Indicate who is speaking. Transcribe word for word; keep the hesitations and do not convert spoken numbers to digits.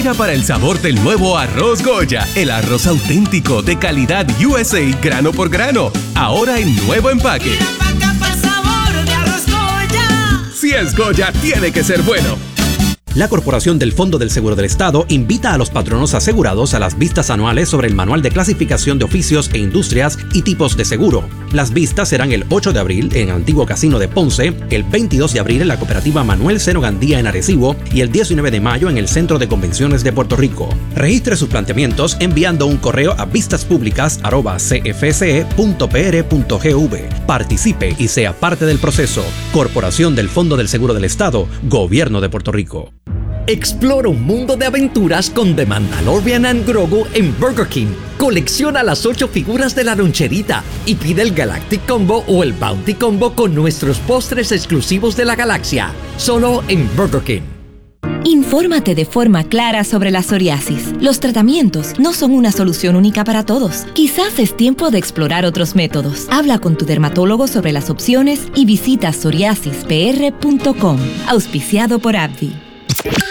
Speaker 1: Llega para el sabor del nuevo arroz Goya, el arroz auténtico de calidad U S A grano por grano, ahora en nuevo empaque. Si es Goya, tiene que ser bueno.
Speaker 2: La Corporación del Fondo del Seguro del Estado invita a los patronos asegurados a las vistas anuales sobre el Manual de Clasificación de Oficios e Industrias y Tipos de Seguro. Las vistas serán el ocho de abril en el Antiguo Casino de Ponce, el veintidós de abril en la Cooperativa Manuel Seno Gandía en Arecibo y el diecinueve de mayo en el Centro de Convenciones de Puerto Rico. Registre sus planteamientos enviando un correo a vistaspúblicas arroba c f s e punto p r punto gov. Participe y sea parte del proceso. Corporación del Fondo del Seguro del Estado, Gobierno de Puerto Rico.
Speaker 3: Explora un mundo de aventuras con The Mandalorian and Grogu en Burger King. Colecciona las ocho figuras de la loncherita y pide el Galactic Combo o el Bounty Combo con nuestros postres exclusivos de la galaxia. Solo en Burger King.
Speaker 4: Infórmate de forma clara sobre la psoriasis. Los tratamientos no son una solución única para todos. Quizás es tiempo de explorar otros métodos. Habla con tu dermatólogo sobre las opciones y visita psoriasis p r punto com. Auspiciado por AbbVie.